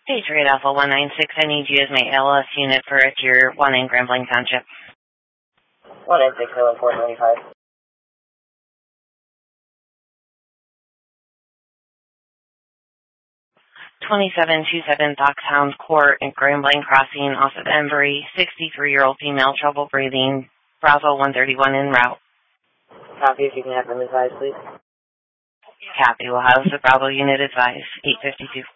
Patriot Alpha 196, I need you as my LS unit for Tier 1 in Grambling Township. 196, 425. 2727 Dockhound Court in Grambling Crossing off of Embry, 63-year-old female, trouble breathing, Bravo 131 en route. Copy, if you can have them advised, please. Copy, we'll have the Bravo unit advised, 852.